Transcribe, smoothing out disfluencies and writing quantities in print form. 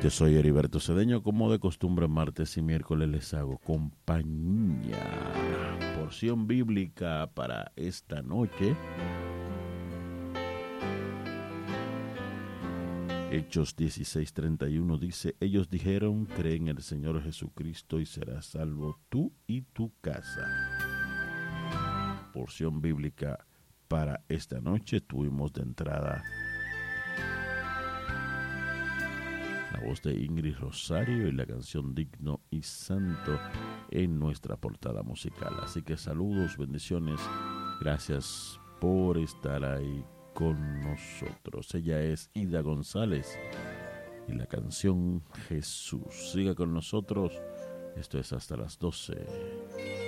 Yo soy Heriberto Cedeño, como de costumbre martes y miércoles les hago compañía. Porción bíblica para esta noche. Hechos 16:31 dice, ellos dijeron, cree en el Señor Jesucristo y serás salvo tú y tu casa. Porción bíblica para esta noche. Tuvimos de entrada la voz de Ingrid Rosario y la canción Digno y Santo en nuestra portada musical. Así que saludos, bendiciones, gracias por estar ahí con nosotros. Ella es Ida González y la canción Jesús. Siga con nosotros, esto es hasta las 12.